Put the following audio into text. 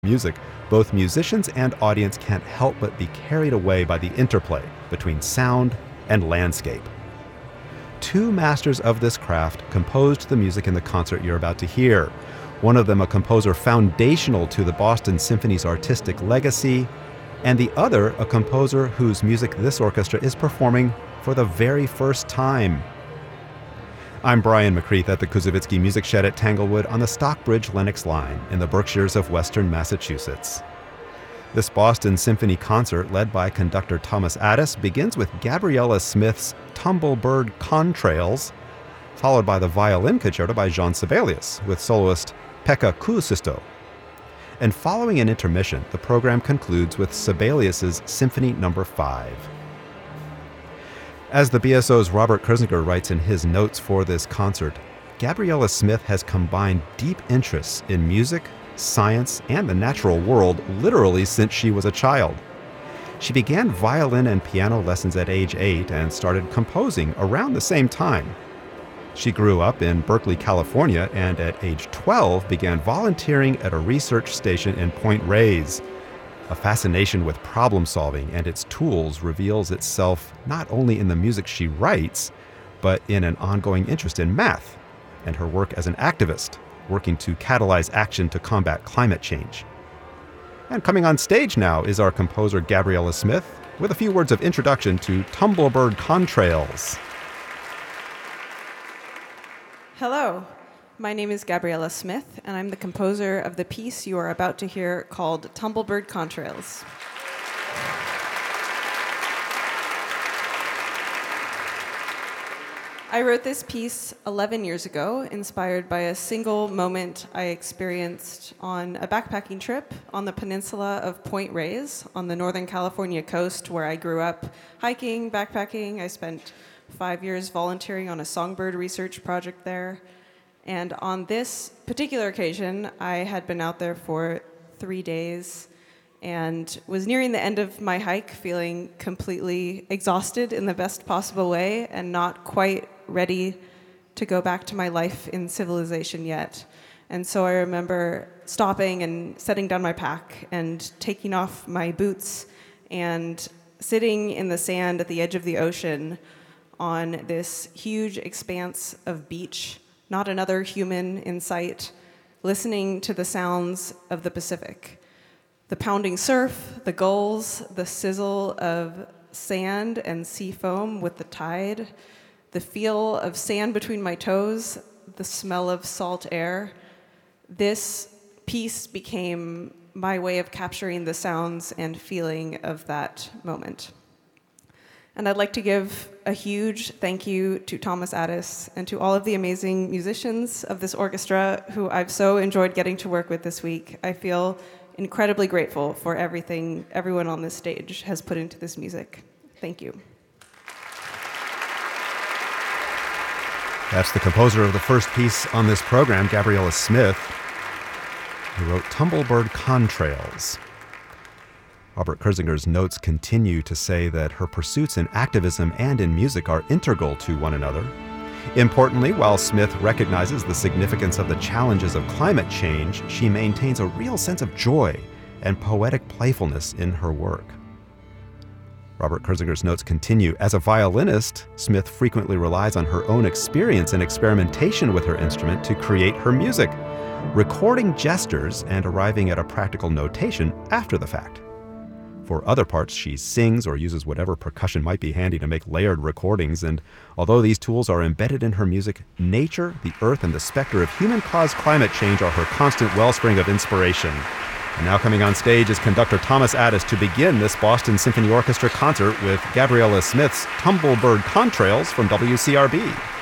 music, both musicians and audience can't help but be carried away by the interplay between sound and landscape. Two masters of this craft composed the music in the concert you're about to hear. One of them a composer foundational to the Boston Symphony's artistic legacy, and the other a composer whose music this orchestra is performing for the very first time. I'm Brian McCreath at the Koussevitzky Music Shed at Tanglewood on the Stockbridge-Lenox line in the Berkshires of western Massachusetts. This Boston Symphony concert, led by conductor Thomas Addis, begins with Gabriela Smith's Tumblebird Contrails, followed by the violin concerto by Jean Sibelius with soloist Pekka Kuusisto. And following an intermission, the program concludes with Sibelius's Symphony No. 5. As the BSO's Robert Kirzinger writes in his notes for this concert, Gabriela Smith has combined deep interests in music, science, and the natural world literally since she was a child. She began violin and piano lessons at age 8 and started composing around the same time. She grew up in Berkeley, California, and at age 12 began volunteering at a research station in Point Reyes. A fascination with problem solving and its tools reveals itself not only in the music she writes, but in an ongoing interest in math and her work as an activist, working to catalyze action to combat climate change. And coming on stage now is our composer Gabriela Smith with a few words of introduction to Tumblebird Contrails. Hello, my name is Gabriela Smith, and I'm the composer of the piece you are about to hear called Tumblebird Contrails. I wrote this piece 11 years ago, inspired by a single moment I experienced on a backpacking trip on the peninsula of Point Reyes on the Northern California coast where I grew up hiking, backpacking. I spent 5 years volunteering on a songbird research project there. And on this particular occasion, I had been out there for 3 days and was nearing the end of my hike, feeling completely exhausted in the best possible way and not quite ready to go back to my life in civilization yet. And so I remember stopping and setting down my pack and taking off my boots and sitting in the sand at the edge of the ocean on this huge expanse of beach, not another human in sight, listening to the sounds of the Pacific. The pounding surf, the gulls, the sizzle of sand and sea foam with the tide, the feel of sand between my toes, the smell of salt air. This piece became my way of capturing the sounds and feeling of that moment. And I'd like to give a huge thank you to Thomas Addis and to all of the amazing musicians of this orchestra who I've so enjoyed getting to work with this week. I feel incredibly grateful for everything everyone on this stage has put into this music. Thank you. That's the composer of the first piece on this program, Gabriela Smith, who wrote Tumblebird Contrails. Robert Kirzinger's notes continue to say that her pursuits in activism and in music are integral to one another. Importantly, while Smith recognizes the significance of the challenges of climate change, she maintains a real sense of joy and poetic playfulness in her work. Robert Kirzinger's notes continue. As a violinist, Smith frequently relies on her own experience and experimentation with her instrument to create her music, recording gestures and arriving at a practical notation after the fact. For other parts, she sings or uses whatever percussion might be handy to make layered recordings, and although these tools are embedded in her music, nature, the earth, and the specter of human-caused climate change are her constant wellspring of inspiration. And now coming on stage is conductor Thomas Addis to begin this Boston Symphony Orchestra concert with Gabriela Smith's Tumblebird Contrails from WCRB.